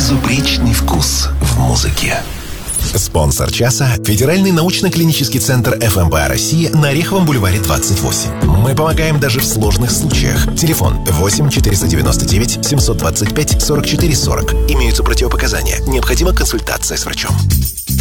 Безупречный вкус в музыке. Спонсор часа – Федеральный научно-клинический центр ФМПА России на Ореховом бульваре 28. Мы помогаем даже в сложных случаях. Телефон 8 499 725 44 40. Имеются противопоказания. Необходима консультация с врачом.